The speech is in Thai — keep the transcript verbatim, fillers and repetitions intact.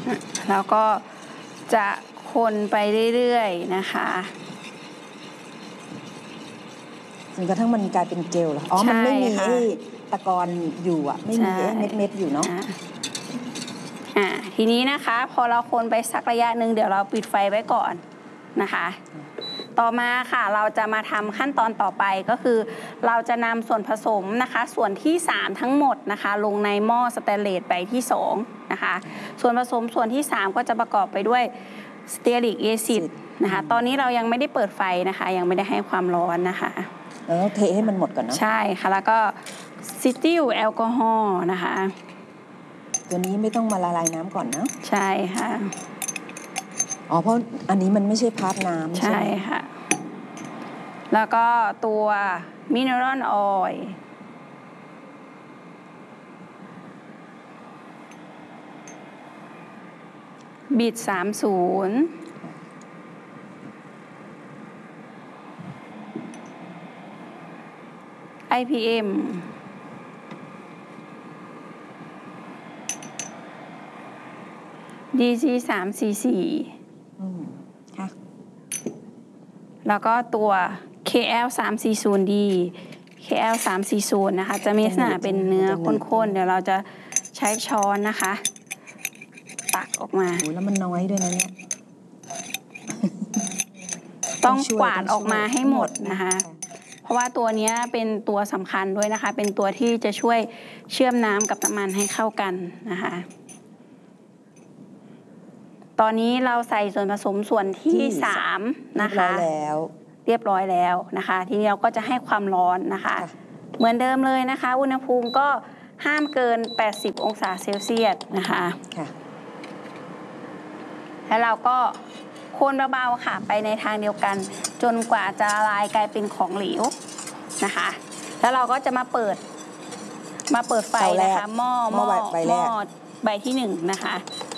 แล้วก็จะคนไปเรื่อยๆนะคะจนกระทั่งมันกลายเป็นเจลเหรออ๋อมันไม่มีไอ้ตะกอนอยู่อ่ะไม่มีเม็ดเม็ดอยู่เนาะอ่าทีนี้นะคะพอเราคนไปสักระยะหนึ่งเดี๋ยวเราปิดไฟไว้ก่อนนะคะต่อมาค่ะเราจะมาทำขั้นตอนต่อไปก็คือเราจะนำส่วนผสมนะคะส่วนที่สามทั้งหมดนะคะลงในหม้อสแตนเลสใบที่สองนะคะส่วนผสมส่วนที่สามก็จะประกอบไปด้วยสเตียริกแอซิดนะคะตอนนี้เรายังไม่ได้เปิดไฟนะคะยังไม่ได้ให้ความร้อนนะคะเออเทให้มันหมดก่อนนะใช่ค่ะแล้วก็ซิติลแอลกอฮอล์นะคะตัวนี้ไม่ต้องมาละลายน้ำก่อนนะใช่ค่ะอ๋อเพราะอันนี้มันไม่ใช่พาร์ทน้ำใช่ค่ะแล้วก็ตัวมิเนอรัลออยล์บิดสามศูนย์ไอ พี เอ็ม ดี จี สามสี่สี่ค่ะแล้วก็ตัว เค แอล สามสี่ศูนย์ ดี เค แอล สามสี่ศูนย์ นะคะจะมีลักษณะเป็นเนื้อข้นๆเดี๋ยวเราจะใช้ช้อนนะคะตักออกมาโอ้แล้วมันน้อยด้วยนะเนี่ยต้องกวาดออกมาให้หมดนะคะเพราะว่าตัวนี้เป็นตัวสำคัญด้วยนะคะเป็นตัวที่จะช่วยเชื่อมน้ำกับน้ำมันให้เข้ากันนะคะตอนนี้เราใส่ส่วนผสมส่วนที่สามนะคะเรียบร้อยแล้วเรียบร้อยแล้วนะคะทีนี้เราก็จะให้ความร้อนนะคะเหมือนเดิมเลยนะคะอุณหภูมิก็ห้ามเกินแปดสิบองศาเซลเซียสนะคะแล้วเราก็คนเบาๆค่ะไปในทางเดียวกันจนกว่าจะละลายกลายเป็นของเหลวนะคะแล้วเราก็จะมาเปิดมาเปิดไฟนะคะหม้อหม้อหม้อใบที่หนึ่งนะคะ